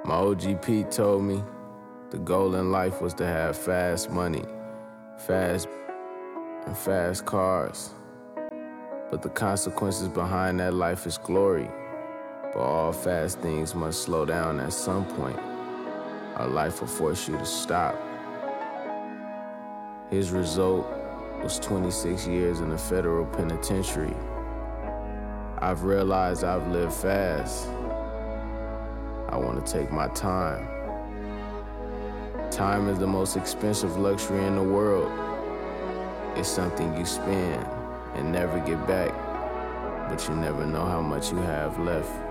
My OG Pete told me the goal in life was to have fast money, fast and fast cars. But the consequences behind that life is glory. But all fast things must slow down at some point. Our life will force you to stop. His result was 26 years in a federal penitentiary. I've realized I've lived fast. I want to take my time. Time is the most expensive luxury in the world. It's something you spend and never get back, but you never know how much you have left.